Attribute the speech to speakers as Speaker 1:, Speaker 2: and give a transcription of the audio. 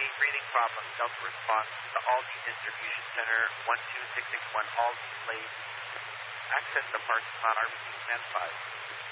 Speaker 1: breathing problem. Delta response to Aldi Distribution Center, 12661 Aldi, please. Access the parking lot, RBC stand 5.